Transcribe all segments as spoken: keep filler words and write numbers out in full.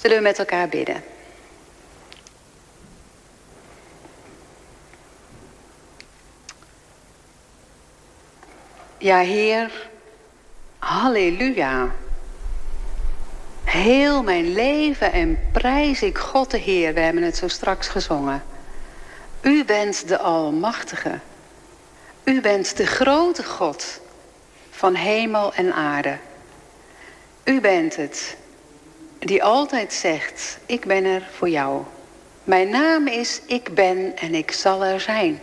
Zullen we met elkaar bidden? Ja, Heer, halleluja. Heel mijn leven en prijs ik God de Heer. We hebben het zo straks gezongen. U bent de Almachtige. U bent de grote God van hemel en aarde. U bent het die altijd zegt, ik ben er voor jou. Mijn naam is ik ben en ik zal er zijn.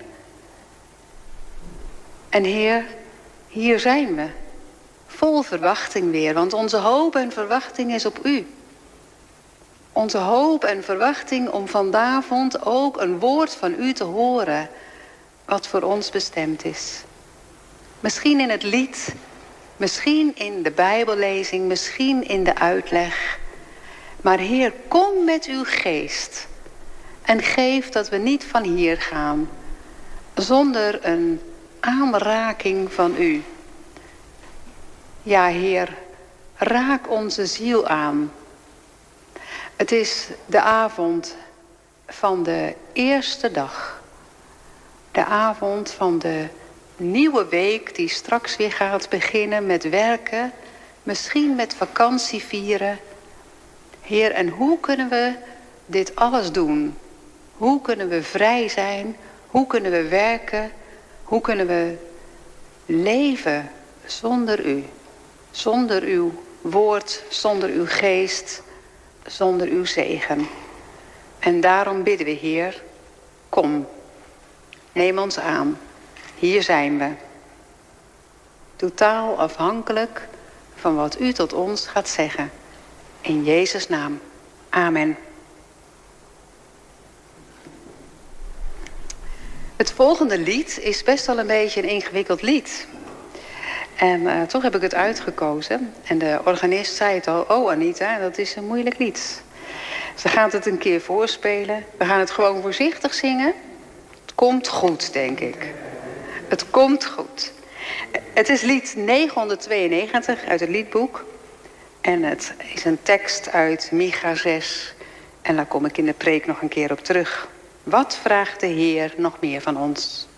En Heer, hier zijn we. Vol verwachting weer, want onze hoop en verwachting is op u. Onze hoop en verwachting om vanavond ook een woord van u te horen, wat voor ons bestemd is. Misschien in het lied, misschien in de Bijbellezing, misschien in de uitleg. Maar Heer, kom met uw geest en geef dat we niet van hier gaan zonder een aanraking van u. Ja, Heer, raak onze ziel aan. Het is de avond van de eerste dag. De avond van de nieuwe week die straks weer gaat beginnen met werken. Misschien met vakantie vieren. Heer, en hoe kunnen we dit alles doen? Hoe kunnen we vrij zijn? Hoe kunnen we werken? Hoe kunnen we leven zonder u? Zonder uw woord, zonder uw geest, zonder uw zegen. En daarom bidden we, Heer, kom, neem ons aan. Hier zijn we. Totaal afhankelijk van wat u tot ons gaat zeggen. In Jezus' naam. Amen. Het volgende lied is best wel een beetje een ingewikkeld lied. En uh, toch heb ik het uitgekozen. En de organist zei het al. Oh Anita, dat is een moeilijk lied. Ze gaat het een keer voorspelen. We gaan het gewoon voorzichtig zingen. Het komt goed, denk ik. Het komt goed. Het is lied negenhonderdtweeënnegentig uit het liedboek. En het is een tekst uit Micha zes. En daar kom ik in de preek nog een keer op terug. Wat vraagt de Heer nog meer van ons?